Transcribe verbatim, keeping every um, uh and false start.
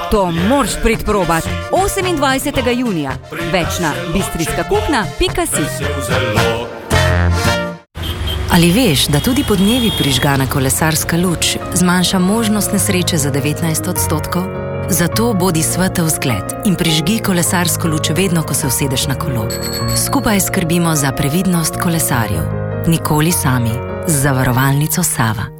To moraš priti probat. osemindvajsetega junija. Več na bistritska kuhna pika si. Ali veš, da tudi podnevi prižgana kolesarska luč zmanjša možnost nesreče za devetnajst odstotkov? Zato bodi svetel zgled in prižgi kolesarsko luč vedno, ko se usedeš na kolo. Skupaj skrbimo za previdnost kolesarjev. Nikoli sami. Z zavarovalnico Sava.